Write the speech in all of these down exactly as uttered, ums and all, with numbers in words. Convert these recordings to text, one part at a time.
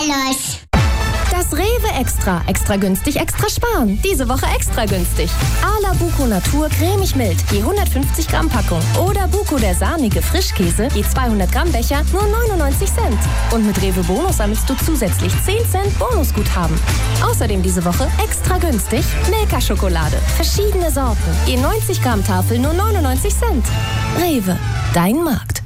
los. Das Rewe Extra. Extra günstig, extra sparen. Diese Woche extra günstig. Ala Buko Natur cremig mild, je hundertfünfzig Gramm Packung. Oder Buko der sahnige Frischkäse, je zweihundert Gramm Becher, nur neunundneunzig Cent. Und mit Rewe Bonus sammelst du zusätzlich zehn Cent Bonusguthaben. Außerdem diese Woche extra günstig Milka-Schokolade. Verschiedene Sorten, je neunzig Gramm Tafel, nur neunundneunzig Cent. Rewe, dein Markt.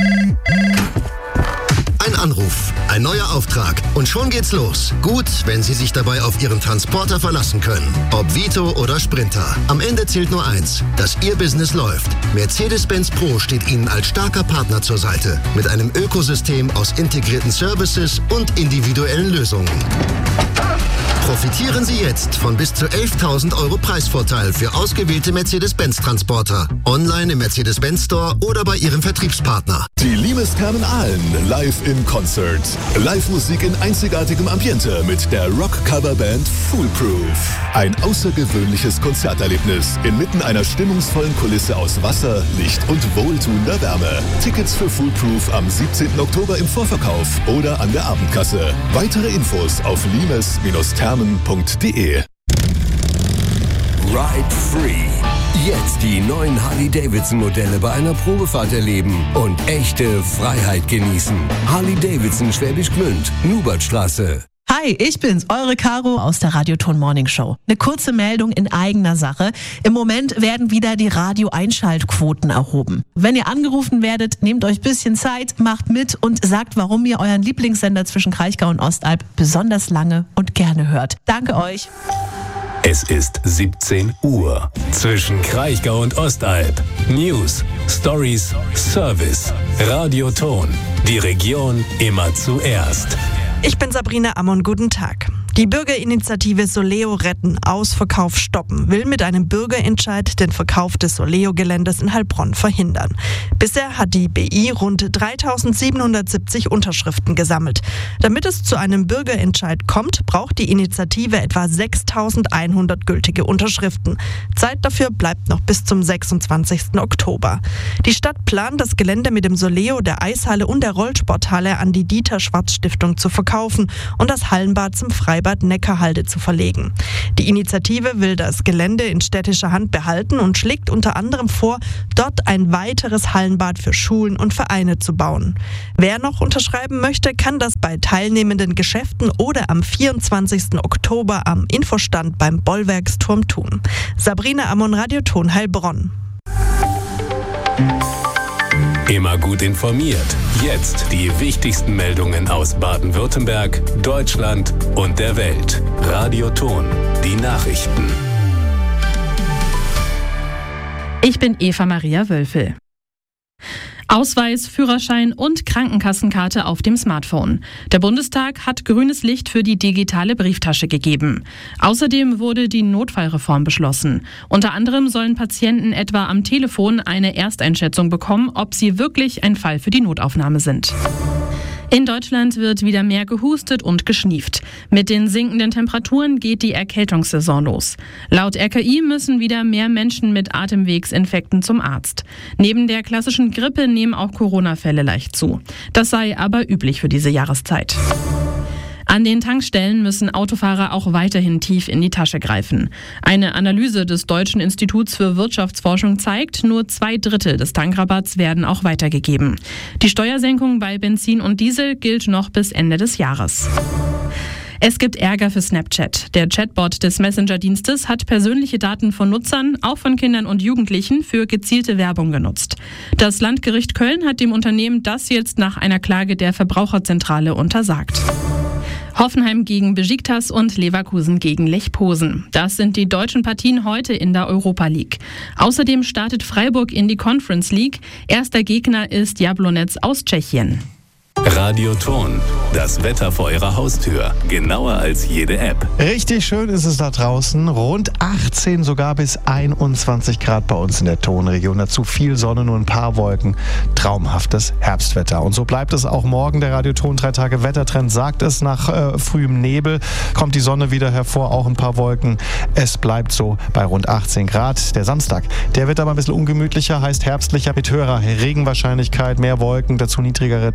Ein Anruf, ein neuer Auftrag und schon geht's los. Gut, wenn Sie sich dabei auf Ihren Transporter verlassen können. Ob Vito oder Sprinter. Am Ende zählt nur eins, dass Ihr Business läuft. Mercedes-Benz Pro steht Ihnen als starker Partner zur Seite. Mit einem Ökosystem aus integrierten Services und individuellen Lösungen. Profitieren Sie jetzt von bis zu elftausend Euro Preisvorteil für ausgewählte Mercedes-Benz-Transporter. Online im Mercedes-Benz Store oder bei Ihrem Vertriebspartner. Die Limesthermen Aalen live in Concert. Live-Musik in einzigartigem Ambiente mit der Rock-Cover-Band Foolproof. Ein außergewöhnliches Konzerterlebnis inmitten einer stimmungsvollen Kulisse aus Wasser, Licht und wohltuender Wärme. Tickets für Foolproof am siebzehnten Oktober im Vorverkauf oder an der Abendkasse. Weitere Infos auf limes Thermen punkt de. Ride Free. Jetzt die neuen Harley-Davidson-Modelle bei einer Probefahrt erleben und echte Freiheit genießen. Harley-Davidson Schwäbisch Gmünd, Nubertstraße. Hi, ich bin's, eure Caro aus der Radioton Morning Show. Eine kurze Meldung in eigener Sache. Im Moment werden wieder die Radio-Einschaltquoten erhoben. Wenn ihr angerufen werdet, nehmt euch ein bisschen Zeit, macht mit und sagt, warum ihr euren Lieblingssender zwischen Kraichgau und Ostalb besonders lange und gerne hört. Danke euch. Es ist siebzehn Uhr. Zwischen Kraichgau und Ostalb. News, Stories, Service. Radioton. Die Region immer zuerst. Ich bin Sabrina Ammon, guten Tag. Die Bürgerinitiative Soleo retten, Ausverkauf stoppen, will mit einem Bürgerentscheid den Verkauf des Soleo-Geländes in Heilbronn verhindern. Bisher hat die B I rund dreitausendsiebenhundertsiebzig Unterschriften gesammelt. Damit es zu einem Bürgerentscheid kommt, braucht die Initiative etwa sechstausendeinhundert gültige Unterschriften. Zeit dafür bleibt noch bis zum sechsundzwanzigsten Oktober. Die Stadt plant, das Gelände mit dem Soleo, der Eishalle und der Rollsporthalle an die Dieter-Schwarz-Stiftung zu verkaufen und das Hallenbad zum Freibad Neckarhalde zu verlegen. Die Initiative will das Gelände in städtischer Hand behalten und schlägt unter anderem vor, dort ein weiteres Hallenbad für Schulen und Vereine zu bauen. Wer noch unterschreiben möchte, kann das bei teilnehmenden Geschäften oder am vierundzwanzigsten Oktober am Infostand beim Bollwerksturm tun. Sabrina Ammon, Radioton Heilbronn. Immer gut informiert. Jetzt die wichtigsten Meldungen aus Baden-Württemberg, Deutschland und der Welt. Radioton, die Nachrichten. Ich bin Eva Maria Wölfel. Ausweis, Führerschein und Krankenkassenkarte auf dem Smartphone. Der Bundestag hat grünes Licht für die digitale Brieftasche gegeben. Außerdem wurde die Notfallreform beschlossen. Unter anderem sollen Patienten etwa am Telefon eine Ersteinschätzung bekommen, ob sie wirklich ein Fall für die Notaufnahme sind. In Deutschland wird wieder mehr gehustet und geschnieft. Mit den sinkenden Temperaturen geht die Erkältungssaison los. Laut R K I müssen wieder mehr Menschen mit Atemwegsinfekten zum Arzt. Neben der klassischen Grippe nehmen auch Corona-Fälle leicht zu. Das sei aber üblich für diese Jahreszeit. An den Tankstellen müssen Autofahrer auch weiterhin tief in die Tasche greifen. Eine Analyse des Deutschen Instituts für Wirtschaftsforschung zeigt, nur zwei Drittel des Tankrabatts werden auch weitergegeben. Die Steuersenkung bei Benzin und Diesel gilt noch bis Ende des Jahres. Es gibt Ärger für Snapchat. Der Chatbot des Messenger-Dienstes hat persönliche Daten von Nutzern, auch von Kindern und Jugendlichen, für gezielte Werbung genutzt. Das Landgericht Köln hat dem Unternehmen das jetzt nach einer Klage der Verbraucherzentrale untersagt. Hoffenheim gegen Besiktas und Leverkusen gegen Lech Posen. Das sind die deutschen Partien heute in der Europa League. Außerdem startet Freiburg in die Conference League. Erster Gegner ist Jablonec aus Tschechien. Radioton, das Wetter vor Ihrer Haustür. Genauer als jede App. Richtig schön ist es da draußen. Rund achtzehn, sogar bis einundzwanzig Grad bei uns in der Tonregion. Dazu viel Sonne, nur ein paar Wolken. Traumhaftes Herbstwetter. Und so bleibt es auch morgen. Der Radioton drei Tage Wettertrend sagt es. Nach äh, frühem Nebel kommt die Sonne wieder hervor, auch ein paar Wolken. Es bleibt so bei rund achtzehn Grad. Der Samstag, der wird aber ein bisschen ungemütlicher, heißt herbstlicher mit höherer Regenwahrscheinlichkeit, mehr Wolken, dazu niedrigere Temperaturen.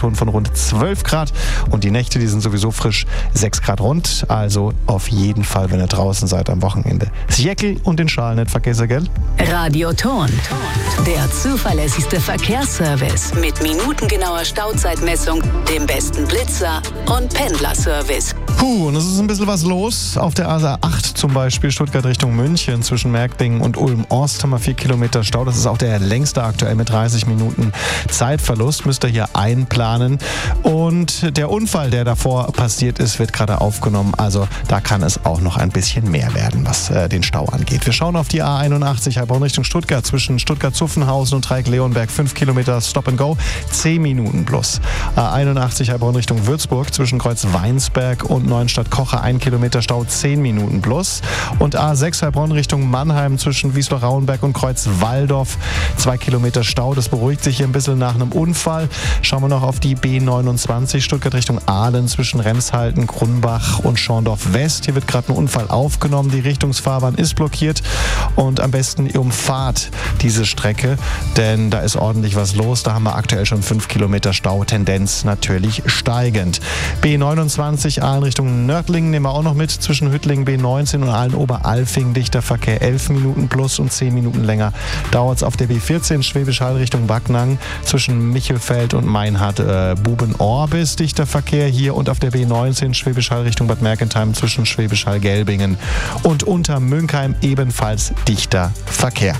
Temperaturen von rund zwölf Grad und die Nächte, die sind sowieso frisch, sechs Grad rund. Also auf jeden Fall, wenn ihr draußen seid am Wochenende. Das Jäckel und den Schal nicht vergessen, gell? Radio Ton, der zuverlässigste Verkehrsservice mit minutengenauer Stauzeitmessung, dem besten Blitzer und Pendlerservice. Puh, und es ist ein bisschen was los. Auf der A acht zum Beispiel, Stuttgart Richtung München, zwischen Merkdingen und Ulm-Ost haben wir vier Kilometer Stau. Das ist auch der längste aktuell mit dreißig Minuten Zeitverlust. Müsst ihr hier einplanen. Und der Unfall, der davor passiert ist, wird gerade aufgenommen. Also da kann es auch noch ein bisschen mehr werden, was äh, den Stau angeht. Wir schauen auf die A einundachtzig, Heilbronn Richtung Stuttgart, zwischen Stuttgart-Zuffenhausen und Dreieck-Leonberg, fünf Kilometer Stop and Go, zehn Minuten plus. A einundachtzig, Heilbronn Richtung Würzburg, zwischen Kreuz Weinsberg und Neuenstadt-Kocher, ein Kilometer Stau, zehn Minuten plus. Und A sechs Heilbronn Richtung Mannheim, zwischen Wiesloch-Rauenberg und Kreuz Walldorf, zwei Kilometer Stau. Das beruhigt sich hier ein bisschen nach einem Unfall. Schauen wir noch auf die B neunundzwanzig, Stuttgart Richtung Aalen, zwischen Remshalden, Grunbach und Schorndorf West. Hier wird gerade ein Unfall aufgenommen. Die Richtungsfahrbahn ist blockiert und am besten ihr umfahrt diese Strecke, denn da ist ordentlich was los. Da haben wir aktuell schon fünf Kilometer Stau, Tendenz natürlich steigend. B neunundzwanzig, Aalen Richtung Nördlingen nehmen wir auch noch mit, zwischen Hüttlingen B neunzehn und Aalen-Oberalfing, dichter Verkehr, elf Minuten plus und zehn Minuten länger dauert es auf der B vierzehn, Schwäbisch Hall Richtung Backnang, zwischen Michelfeld und Meinhard äh, Buben-Orbis, dichter Verkehr hier, und auf der B neunzehn, Schwäbisch Hall Richtung Bad Mergentheim, zwischen Schwäbisch Hall Gelbingen und Untermünkheim ebenfalls dichter Verkehr.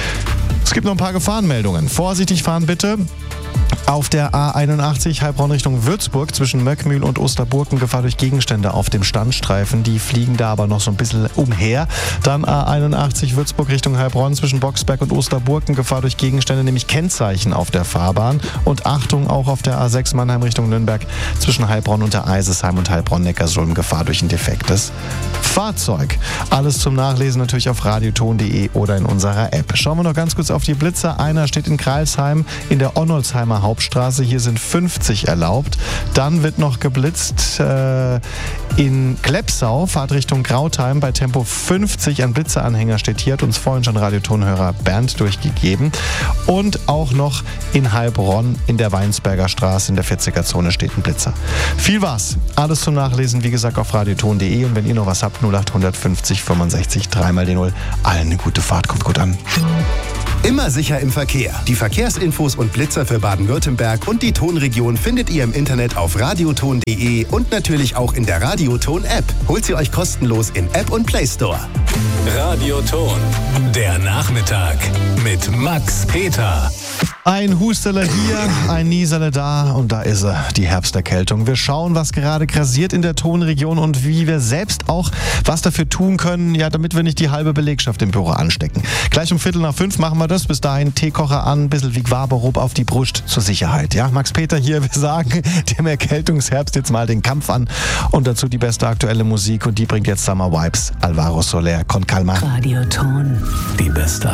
Es gibt noch ein paar Gefahrenmeldungen. Vorsichtig fahren bitte. Auf der A einundachtzig, Heilbronn Richtung Würzburg, zwischen Möckmühl und Osterburgen, Gefahr durch Gegenstände auf dem Standstreifen. Die fliegen da aber noch so ein bisschen umher. Dann A einundachtzig, Würzburg Richtung Heilbronn, zwischen Boxberg und Osterburgen, Gefahr durch Gegenstände, nämlich Kennzeichen auf der Fahrbahn. Und Achtung, auch auf der A sechs Mannheim Richtung Nürnberg, zwischen Heilbronn und der Eisesheim und Heilbronn-Neckarsulm, Gefahr durch ein defektes Fahrzeug. Alles zum Nachlesen natürlich auf radioton punkt de oder in unserer App. Schauen wir noch ganz kurz auf die Blitzer. Einer steht in Kreilsheim in der Onnolsheimer Hauptstraße. Hier sind fünfzig erlaubt. Dann wird noch geblitzt äh, in Klepsau, Fahrt Richtung Krautheim bei Tempo fünfzig. Ein Blitzeranhänger steht hier, hat uns vorhin schon Radiotonhörer Bernd durchgegeben. Und auch noch in Heilbronn in der Weinsberger Straße in der vierziger-Zone steht ein Blitzer. Viel war's. Alles zum Nachlesen, wie gesagt, auf radioton punkt de. Und wenn ihr noch was habt, null acht fünfzig fünfundsechzig drei mal die null. Allen eine gute Fahrt, kommt gut an. Immer sicher im Verkehr. Die Verkehrsinfos und Blitzer für Baden-Württemberg und die Tonregion findet ihr im Internet auf radioton punkt de und natürlich auch in der Radioton-App. Holt sie euch kostenlos in App und Play Store. Radioton, der Nachmittag mit Max Peter. Ein Husterle hier, ein Nieserle da und da ist er, die Herbsterkältung. Wir schauen, was gerade grassiert in der Tonregion und wie wir selbst auch was dafür tun können, ja, damit wir nicht die halbe Belegschaft im Büro anstecken. Gleich um Viertel nach fünf machen wir das. Bis dahin Teekocher an, ein bisschen wie Quaberup auf die Brust zur Sicherheit. Ja, Max Peter hier, wir sagen dem Erkältungsherbst jetzt mal den Kampf an und dazu die beste aktuelle Musik und die bringt jetzt Summer Vibes. Alvaro Soler, Con Calma. Radio Ton, die beste